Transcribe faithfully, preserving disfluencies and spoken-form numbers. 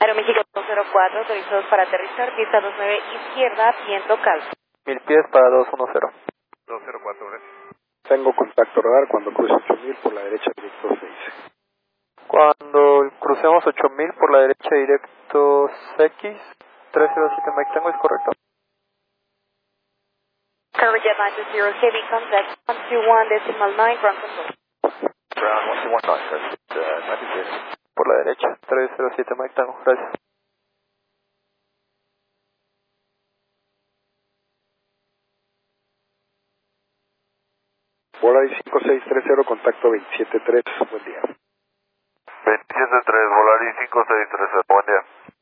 Aeroméxico dos cero cuatro, autorizados para aterrizar, pista dos nueve izquierda, viento calmo. Mil pies para dos uno cero. dos cero cuatro, gracias. Tengo contacto radar cuando cruce ocho mil por la derecha directo seis. Cuando crucemos ocho mil por la derecha directo X, trescientos siete Mike Tango, ¿es correcto? Coverage at nine two zero, heavy contact, one two one decimal nine, ground control. Ground one two one nine, gracias. Uh, ninety zero. Por la derecha, trescientos siete Mike Tango, gracias. Volaris cinco seis tres cero, contacto veintisiete tres, buen día. veintisiete tres, Volaris cinco seis tres cero, buen día.